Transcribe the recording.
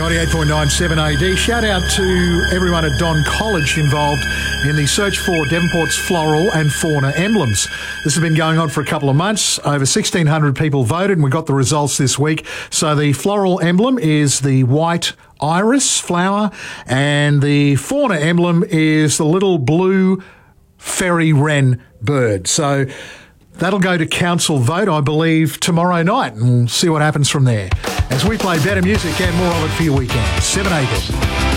98.97 AD. Shout out to everyone at Don College involved in the search for Devonport's floral and fauna emblems. This has been going on for a couple of months. Over 1,600 people voted and we got the results this week. So the floral emblem is the white iris flower and the fauna emblem is the little blue fairy wren bird. So that'll go to council vote, I believe, tomorrow night, and we'll see what happens from there as we play better music and more of it for your weekend. 7 AD.